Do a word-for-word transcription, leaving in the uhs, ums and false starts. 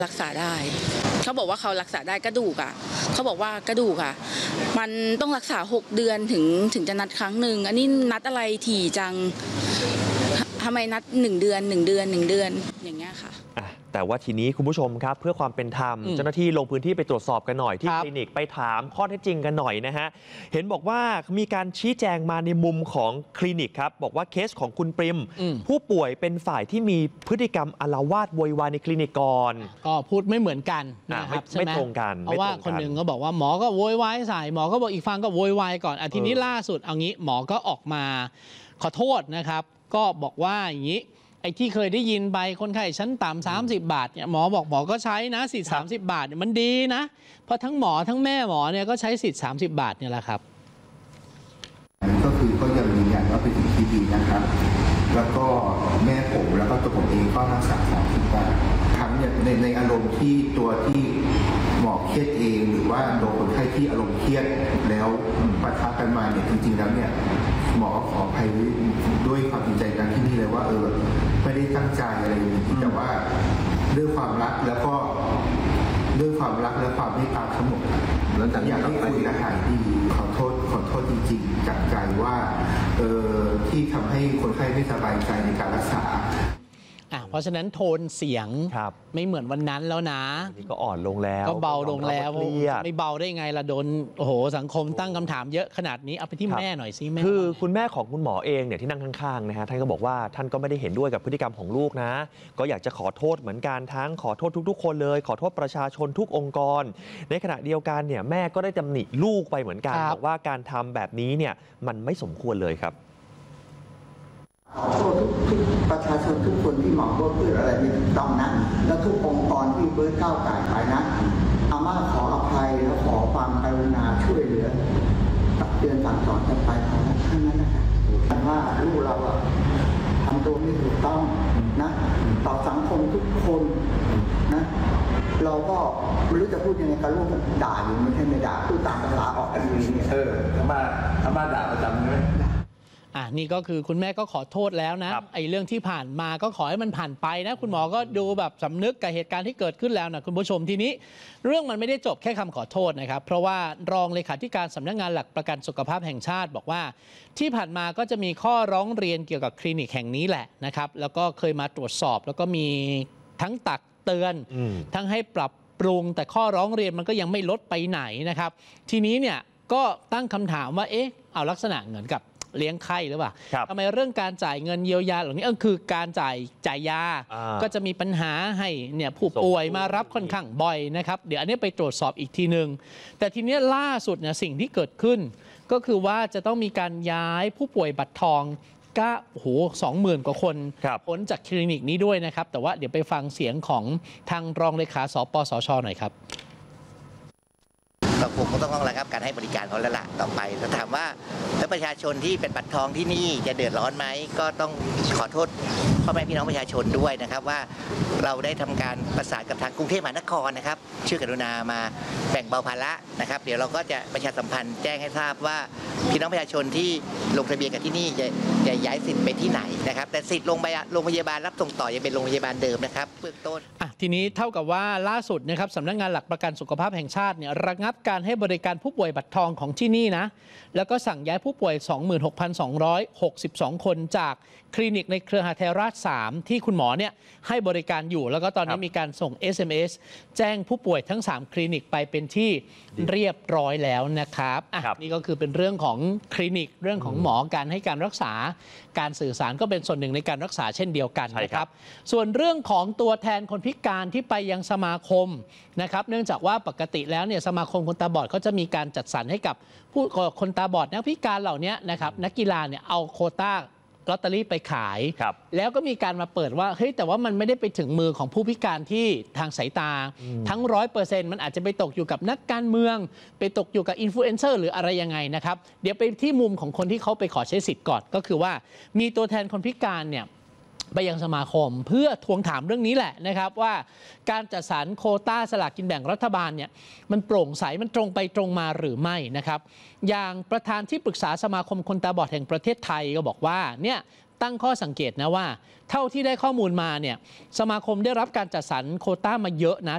รักษาได้เขาบอกว่าเขารักษาได้กระดูกอ่ะเขาบอกว่ากระดูกอ่ะมันต้องรักษาหกเดือนถึงถึงจะนัดครั้งหนึ่งอันนี้นัดอะไรถี่จังทำไมนัดหนึ่งเดือนหนึ่งเดือนหนึ่งเดือนอย่างเงี้ยค่ะแต่ว่าทีนี้คุณผู้ชมครับเพื่อความเป็นธรรมเจ้าหน้าที่ลงพื้นที่ไปตรวจสอบกันหน่อยที่คลินิกไปถามข้อเท็จจริงกันหน่อยนะฮะเห็นบอกว่ามีการชี้แจงมาในมุมของคลินิกครับบอกว่าเคสของคุณปริมผู้ป่วยเป็นฝ่ายที่มีพฤติกรรมอาละวาดโวยวายในคลินิกก่อนก็พูดไม่เหมือนกันนะครับไม่ตรงกันเพราะว่าคนหนึ่งก็บอกว่าหมอก็โวยวายใส่หมอก็บอกอีกฝั่งก็โวยวายก่อนอ่ะทีนี้ล่าสุดเอางี้หมอก็ออกมาขอโทษนะครับก็บอกว่าอย่างนี้ไอ้ที่เคยได้ยินไปคนไข้ชั้นต่ำสามสิบบาทเนี่ยหมอบอกหมอก็ใช้นะสิทธิ์สามสิบบาทเนี่ยมันดีนะเพราะทั้งหมอทั้งแม่หมอเนี่ยก็ใช้สิทธิ์สามสิบบาทเนี่ยแหละครับก็คือก็ยังยืนยันว่าเป็นสิ่งที่ดีนะครับแล้วก็แม่ผมแล้วก็ตัวผมเองก็รักษาสามสิบบาททั้งเนี่ยในในอารมณ์ที่ตัวที่หมอเครียดเองหรือว่าโดนคนไข้ที่อารมณ์เครียดแล้วปะทะกันมาเนี่ยจริงๆแล้วเนี่ยหมอขออภัยด้วยความจริงใจกันที่นี่เลยว่าเออไม่ได้ตั้งใจอะไรอย่างนี้แต่ว่าด้วยความรักแล้วก็ด้วยความรักและความเมตตาทั้งหมดแล้วแต่อยากให้คุยและหายดีขอโทษขอโทษจริงๆจากใจว่าเออที่ทำให้คนไข้ไม่สบายใจในการรักษาอ่ะเพราะฉะนั้นโทนเสียงไม่เหมือนวันนั้นแล้วนะนี่ก็อ่อนลงแล้วก็เบาลงแล้วไม่เบาได้ไงล่ะโดนโอ้โหสังคมตั้งคำถามเยอะขนาดนี้เอาไปที่แม่หน่อยสิแม่คือคุณแม่ของคุณหมอเองเนี่ยที่นั่งข้างๆนะฮะท่านก็บอกว่าท่านก็ไม่ได้เห็นด้วยกับพฤติกรรมของลูกนะก็อยากจะขอโทษเหมือนกันทั้งขอโทษทุกๆคนเลยขอโทษประชาชนทุกองค์กรในขณะเดียวกันเนี่ยแม่ก็ได้ตำหนิลูกไปเหมือนกันบอกว่าการทำแบบนี้เนี่ยมันไม่สมควรเลยครับขอโทษทุกทุกประชาชนทุกคนที่หมอพูดอะไรไม่ถูกต้องนะแล้วทุกองค์กรที่เบิร์ดก้าวไก่ไปนะอาม่าขออภัยและขอความกรุณาช่วยเหลือตักเตือนสั่งสอนกันไปเท่านั้นนะครับแต่ว่าลูกเราอะทำตัวไม่ถูกต้องนะต่อสังคมทุกคนนะเราก็ไม่รู้จะพูดยังไงกับลูกด่าอยู่ไม่ใช่ไม่ด่าพูดตามภาษาออกกันนี้เนี่ยเอออาม่าอาม่าด่าประจำใช่ไหมอ่ะนี่ก็คือคุณแม่ก็ขอโทษแล้วนะไอ้เรื่องที่ผ่านมาก็ขอให้มันผ่านไปนะคุณหมอก็ดูแบบสำนึกกับเหตุการณ์ที่เกิดขึ้นแล้วนะคุณผู้ชมทีนี้เรื่องมันไม่ได้จบแค่คำขอโทษนะครับเพราะว่ารองเลขาธิการสำนักงานหลักประกันสุขภาพแห่งชาติบอกว่าที่ผ่านมาก็จะมีข้อร้องเรียนเกี่ยวกับคลินิกแห่งนี้แหละนะครับแล้วก็เคยมาตรวจสอบแล้วก็มีทั้งตักเตือนทั้งให้ปรับปรุงแต่ข้อร้องเรียนมันก็ยังไม่ลดไปไหนนะครับทีนี้เนี่ยก็ตั้งคำถามว่าเอ๊ะเอาลักษณะเหมือนกับเลี้ยงไข้หรือเปล่าทำไมเรื่องการจ่ายเงินเยียวยาเหล่านี้ก็คือการจ่ายจ่ายยาก็จะมีปัญหาให้เนี่ยผู้ป่วยมารับค่อนข้างบ่อยนะครับเดี๋ยวอันนี้ไปตรวจสอบอีกทีหนึ่งแต่ทีนี้ล่าสุดเนี่ยสิ่งที่เกิดขึ้นก็คือว่าจะต้องมีการย้ายผู้ป่วยบัตรทองก็โหสองหมื่นกว่าคนพ้นจากคลินิกนี้ด้วยนะครับแต่ว่าเดี๋ยวไปฟังเสียงของทางรองเลขาสปสช.หน่อยครับเราคงต้องระงับการให้บริการเขาแล้วล่ะต่อไปถ้าถามว่าแล้วประชาชนที่เป็นบัตรทองที่นี่จะเดือดร้อนไหมก็ต้องขอโทษพ่อแม่พี่น้องประชาชนด้วยนะครับว่าเราได้ทำการประสานกับทางกรุงเทพมหานครนะครับช่วยกรุณามาแบ่งเบาภาระนะครับเดี๋ยวเราก็จะประชาสัมพันธ์แจ้งให้ทราบว่าพี่น้องประชาชนที่ลงทะเบียนกับที่นี่จะจะย้ายสิทธิ์ไปที่ไหนนะครับแต่สิทธิ์โรงพยาบาลรับส่งต่อยังเป็นโรงพยาบาลเดิมนะครับเบื้องต้นอ่ะทีนี้เท่ากับว่าล่าสุดนะครับสำนักงานหลักประกันสุขภาพแห่งชาติเนี่ยระงับการให้บริการผู้ป่วยบัตรทองของที่นี่นะแล้วก็สั่งย้ายผู้ป่วย สองหมื่นหกพันสองร้อยหกสิบสอง คนจากคลินิกในเครือหาไทยราชสามที่คุณหมอเนี่ยให้บริการอยู่แล้วก็ตอนนี้มีการส่ง เอส เอ็ม เอส แจ้งผู้ป่วยทั้งสามคลินิกไปเป็นที่เรียบร้อยแล้วนะครับอ่ะนี่ก็คือเป็นเรื่องของคลินิกเรื่องของหมอการให้การรักษาการสื่อสารก็เป็นส่วนหนึ่งในการรักษาเช่นเดียวกันนะครับส่วนเรื่องของตัวแทนคนพิการที่ไปยังสมาคมนะครับเนื่องจากว่าปกติแล้วเนี่ยสมาคมคนตาบอดเขาจะมีการจัดสรรให้กับผู้คนตาบอดนักพิการเหล่านี้นะครับนักกีฬาเนี่ยเอาโควต้าลอตเตอรี่ไปขายแล้วก็มีการมาเปิดว่าเฮ้ยแต่ว่ามันไม่ได้ไปถึงมือของผู้พิการที่ทางสายตาทั้งร้อยเปอร์เซ็นต์มันอาจจะไปตกอยู่กับนักการเมืองไปตกอยู่กับอินฟลูเอนเซอร์หรืออะไรยังไงนะครับเดี๋ยวไปที่มุมของคนที่เขาไปขอใช้สิทธิ์ก่อนก็คือว่ามีตัวแทนคนพิการเนี่ยไปยังสมาคมเพื่อทวงถามเรื่องนี้แหละนะครับว่าการจัดสรรโควต้าสลากกินแบ่งรัฐบาลเนี่ยมันโปร่งใสมันตรงไปตรงมาหรือไม่นะครับอย่างประธานที่ปรึกษาสมาคมคนตาบอดแห่งประเทศไทยก็บอกว่าเนี่ยตั้งข้อสังเกตนะว่าเท่าที่ได้ข้อมูลมาเนี่ยสมาคมได้รับการจัดสรรโควต้ามาเยอะนะ